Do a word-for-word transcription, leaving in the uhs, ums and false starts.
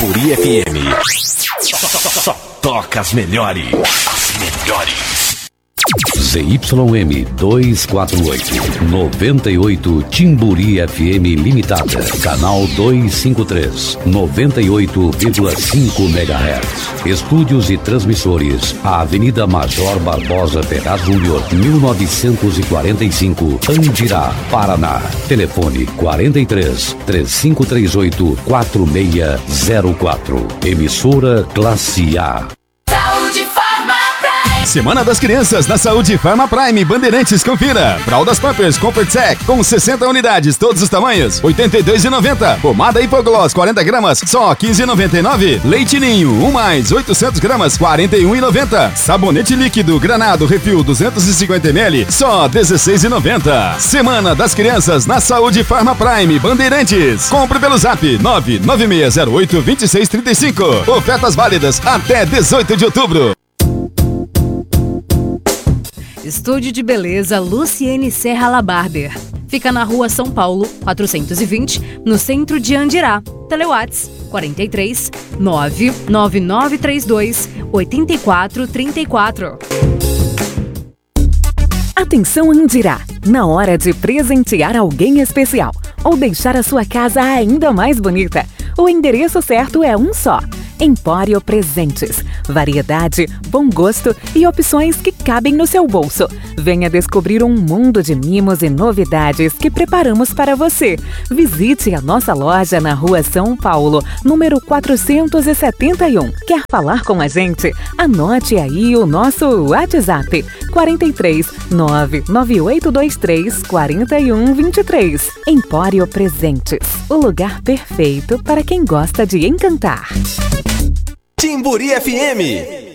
Timburi F M. Só, só, só, só toca as melhores. As melhores. Z Y M duzentos e quarenta e oito, noventa e oito Timburi F M Limitada, canal duzentos e cinquenta e três, noventa e oito vírgula cinco megahertz. Estúdios e transmissores, a Avenida Major Barbosa Ferraz Júnior, mil novecentos e quarenta e cinco, Andirá, Paraná. Telefone quarenta e três, três cinco três oito, quatro seis zero quatro. Emissora Classe A. Semana das Crianças na Saúde Farma Prime Bandeirantes, confira. Fraldas Pampers Comfort Sec com sessenta unidades, todos os tamanhos, oitenta e dois reais e noventa centavos. Pomada Hipogloss quarenta gramas, só quinze reais e noventa e nove centavos. Leite Ninho um mais, oitocentos gramas, quarenta e um reais e noventa centavos. Sabonete líquido Granado Refil duzentos e cinquenta mililitros, só dezesseis reais e noventa centavos. Semana das Crianças na Saúde Farma Prime Bandeirantes. Compre pelo zap nove nove seis zero oito, dois seis três cinco. Ofertas válidas até dezoito de outubro. Estúdio de Beleza Luciene Serra La Barber. Fica na rua São Paulo, quatrocentos e vinte, no centro de Andirá. Telewhats quarenta e três, nove nove nove três dois, oito quatro três quatro. Atenção Andirá, na hora de presentear alguém especial ou deixar a sua casa ainda mais bonita, o endereço certo é um só. Empório Presentes. Variedade, bom gosto e opções que cabem no seu bolso. Venha descobrir um mundo de mimos e novidades que preparamos para você. Visite a nossa loja na rua São Paulo, número quatrocentos e setenta e um. Quer falar com a gente? Anote aí o nosso WhatsApp. quarenta e três, nove nove oito dois três, quarenta e um vinte e três. Empório Presentes. O lugar perfeito para quem gosta de encantar. Timburi F M.